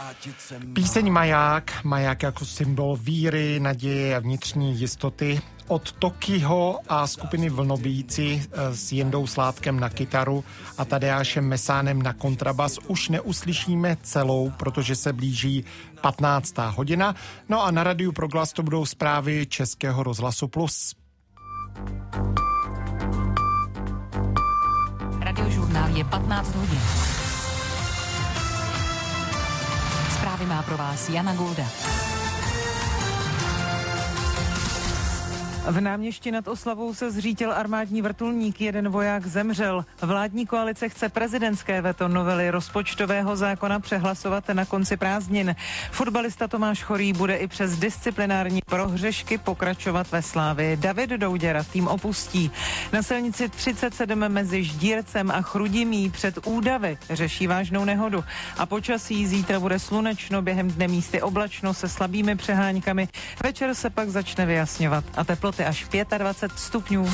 Píseň Maják jako symbol víry, naděje a vnitřní jistoty. Od Tokiho a skupiny Vlnobíci s Jindou Sládkem na kytaru a Tadeášem Mesánem na kontrabas už neuslyšíme celou, protože se blíží 15. hodina. No a na Radiu Proglas to budou zprávy Českého rozhlasu Plus. Radiožurnál je 15 hodin. Zprávy má pro vás Jana Golda. V Náměšti nad Oslavou se zřítil armádní vrtulník, jeden voják zemřel. Vládní koalice chce prezidentské veto novely rozpočtového zákona přehlasovat na konci prázdnin. Fotbalista Tomáš Chorý bude i přes disciplinární prohřešky pokračovat ve Slávii. David Douděra tým opustí. Na silnici 37 mezi Ždírcem a Chrudimí před Údavy řeší vážnou nehodu. A počasí zítra bude slunečno, během dne místy oblačno se slabými přeháňkami. Večer se pak začne vyjasňovat a teploty až 25 stupňů.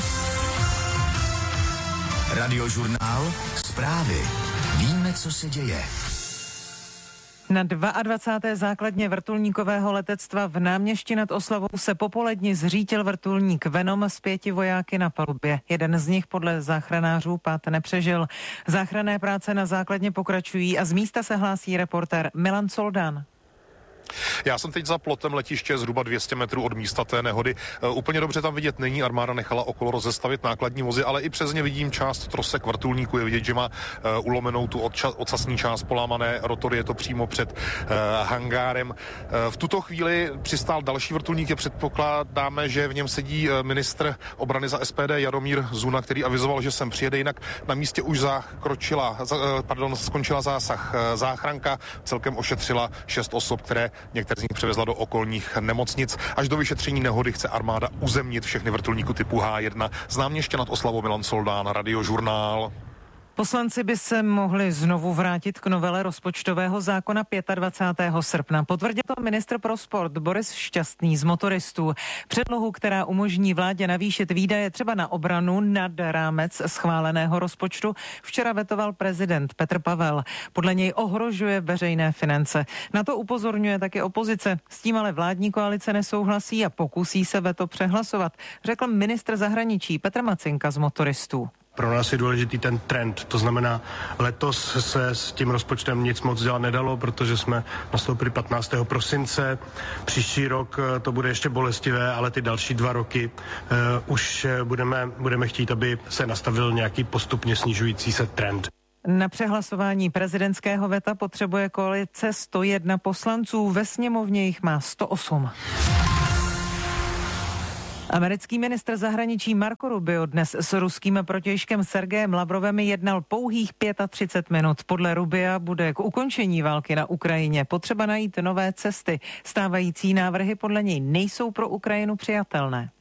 Radiožurnál, zprávy. Víme, co se děje. Na 22. základně vrtulníkového letectva v Náměšti nad Oslavou se popoledni zřítil vrtulník Venom s 5 vojáky na palubě. Jeden z nich podle záchranářů pád nepřežil. Záchranné práce na základně pokračují a z místa se hlásí reportér Milan Soldán. Já jsem teď za plotem letiště zhruba 200 metrů od místa té nehody. Úplně dobře tam vidět není, armáda nechala okolo rozestavit nákladní vozy, ale i přes ně vidím část trosek vrtulníku, je vidět, že má ulomenou tu ocasní část, polámané rotory, je to přímo před hangárem. V tuto chvíli přistál další vrtulník, předpokládáme, že v něm sedí ministr obrany za SPD Jaromír Zuna, který avizoval, že sem přijede, jinak na místě už skončila zásah záchranka, celkem ošetřila 6 osob, které některé z nich převezla do okolních nemocnic. Až do vyšetření nehody chce armáda uzemnit všechny vrtulníky typu H1. Z Náměště nad Oslavou Milan Soldán, Radiožurnál. Poslanci by se mohli znovu vrátit k novele rozpočtového zákona 25. srpna. Potvrdil to ministr pro sport Boris Šťastný z Motoristů. Předlohu, která umožní vládě navýšit výdaje třeba na obranu nad rámec schváleného rozpočtu, včera vetoval prezident Petr Pavel. Podle něj ohrožuje veřejné finance. Na to upozorňuje taky opozice. S tím ale vládní koalice nesouhlasí a pokusí se veto přehlasovat, řekl ministr zahraničí Petr Macinka z Motoristů. Pro nás je důležitý ten trend, to znamená, letos se s tím rozpočtem nic moc dělat nedalo, protože jsme nastoupili 15. prosince, příští rok to bude ještě bolestivé, ale ty další 2 roky už budeme chtít, aby se nastavil nějaký postupně snižující se trend. Na přehlasování prezidentského veta potřebuje koalice 101 poslanců, ve sněmovně jich má 108. Americký ministr zahraničí Marco Rubio dnes s ruským protějškem Sergejem Lavrovem jednal pouhých 35 minut. Podle Rubia bude k ukončení války na Ukrajině potřeba najít nové cesty. Stávající návrhy podle něj nejsou pro Ukrajinu přijatelné.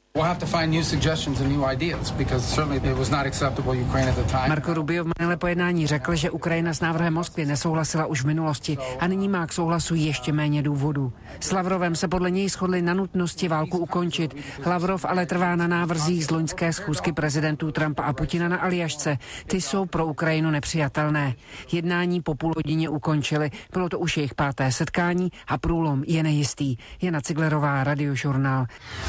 Marco Rubio v minulé pojednání řekl, že Ukrajina s návrhem Moskvy nesouhlasila už v minulosti a nyní má k souhlasu ještě méně důvodů. S Lavrovem se podle něj shodli na nutnosti válku ukončit. Lavrov ale trvá na návrzích z loňské schůzky prezidentů Trumpa a Putina na Aljašce. Ty jsou pro Ukrajinu nepřijatelné. Jednání po půl hodině ukončili. Bylo to už jejich 5. setkání a průlom je nejistý. Jana Ciglerová, Radiožurnál.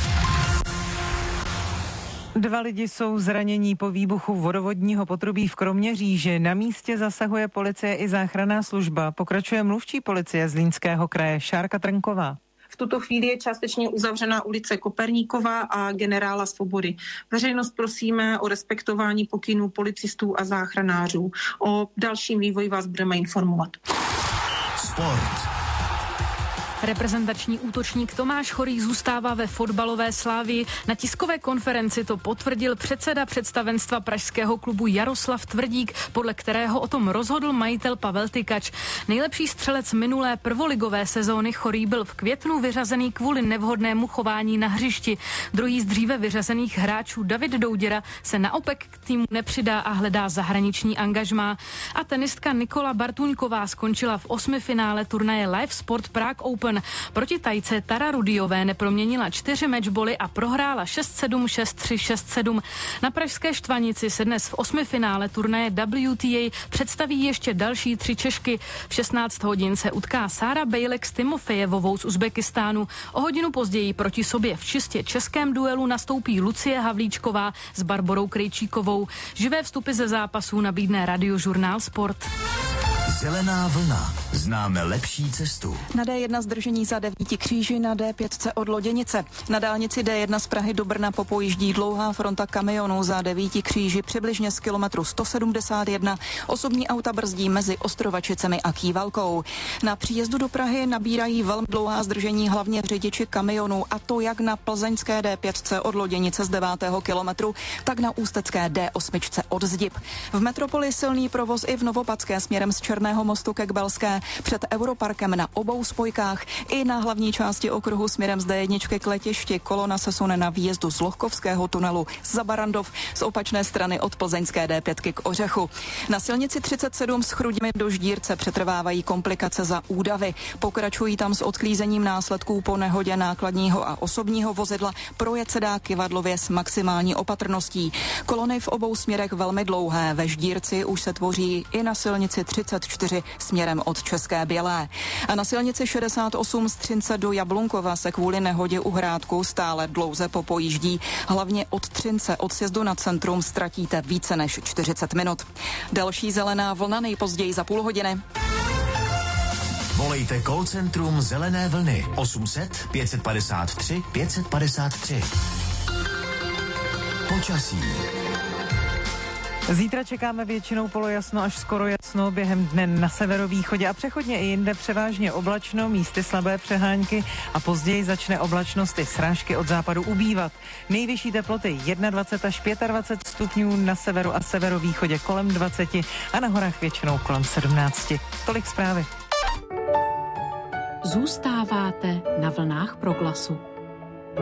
2 lidi jsou zranění po výbuchu vodovodního potrubí v Kroměříži. Na místě zasahuje policie i záchranná služba. Pokračuje mluvčí policie Zlínského kraje Šárka Trnková. V tuto chvíli je částečně uzavřená ulice Koperníkova a Generála Svobody. Veřejnost prosíme o respektování pokynů policistů a záchranářů. O dalším vývoji vás budeme informovat. Sport. Reprezentační útočník Tomáš Chorý zůstává ve fotbalové Slávii. Na tiskové konferenci to potvrdil předseda představenstva pražského klubu Jaroslav Tvrdík, podle kterého o tom rozhodl majitel Pavel Tykač. Nejlepší střelec minulé prvoligové sezóny Chorý byl v květnu vyřazený kvůli nevhodnému chování na hřišti. Druhý z dříve vyřazených hráčů David Douděra se naopak k týmu nepřidá a hledá zahraniční angažmá. A tenistka Nikola Bartuňková skončila v 8. finále turnaje Live Sport Prague Open. den. Proti Tajce Tara Rudiové neproměnila 4 matchboly a prohrála 6-7, 6-3, 6-7. Na pražské Štvanici se dnes v 8. finále turnaje WTA představí ještě další 3 Češky. V 16 hodin se utká Sára Bejlek s Timofejevovou z Uzbekistánu. O hodinu později proti sobě v čistě českém duelu nastoupí Lucie Havlíčková s Barborou Krejčíkovou. Živé vstupy ze zápasů nabídne Radiožurnál Sport. Zelená vlna. Známe lepší cestu. Na D1 zdržení za 9 kříži, na D5 od Loděnice. Na dálnici D1 z Prahy do Brna popojíždí dlouhá fronta kamionů za 9 kříži přibližně z kilometru 171. Osobní auta brzdí mezi Ostrovačicemi a Kývalkou. Na příjezdu do Prahy nabírají velmi dlouhá zdržení hlavně řidiči kamionů, a to jak na plzeňské D5 od Loděnice z 9. kilometru, tak na ústecké D8 od Zdib. V metropoli silný provoz i v Novopadské směrem z Černého mostu ke Kbelské, před Europarkem na obou spojkách i na hlavní části okruhu směrem z D1 k letišti. Kolona se sune na výjezdu z Lohkovského tunelu za Barandov, z opačné strany od plzeňské D5 k Ořechu. Na silnici 37 s Chrudimi do Ždírce přetrvávají komplikace za Údavy. Pokračují tam s odklízením následků po nehodě nákladního a osobního vozidla. Projet se dá Kyvadlově s maximální opatrností. Kolony v obou směrech velmi dlouhé. Ve Ždírci už se tvoří i na silnici 34 směrem od České Bělé. A na silnici 68 z Třince do Jablunkova se kvůli nehodě u Hrádku stále dlouze popojíždí. Hlavně od Třince od sjezdu na centrum ztratíte více než 40 minut. Další zelená vlna nejpozději za půl hodiny. Volejte call centrum Zelené vlny 800 553 553. Počasí. Zítra čekáme většinou polojasno až skoro jasno, během dne na severovýchodě a přechodně i jinde převážně oblačno, místy slabé přehánky a později začne oblačnost i srážky od západu ubývat. Nejvyšší teploty 21 až 25 stupňů na severu a severovýchodě kolem 20 a na horách většinou kolem 17. Tolik zprávy. Zůstáváte na vlnách Proglasu.